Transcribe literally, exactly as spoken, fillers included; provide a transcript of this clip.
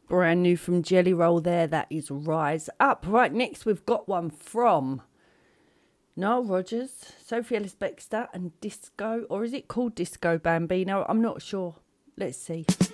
Brand new from Jelly Roll there. That is Rise Up. Right, next we've got one from Nile Rodgers, Sophie Ellis-Bextor and Disco, or is it called Disco Bambino? I'm not sure. Let's see.